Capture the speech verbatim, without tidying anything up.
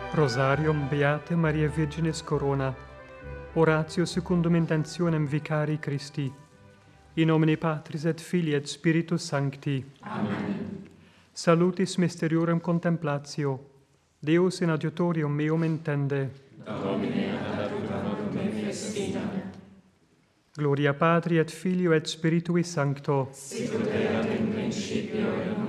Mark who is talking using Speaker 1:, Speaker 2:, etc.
Speaker 1: Rosarium Beate Maria Virginis Corona, oratio secundum intentionem vicari Christi, in nomine Patris et Filii et Spiritus Sancti.
Speaker 2: Amen.
Speaker 1: Salutis mysteriorem contemplatio, Deus in adiutorium meum intende.
Speaker 2: Domine ad adiutorium me festina.
Speaker 1: Gloria Patri et Filio et Spiritui Sancto.
Speaker 2: Sicut erat in principio et nunc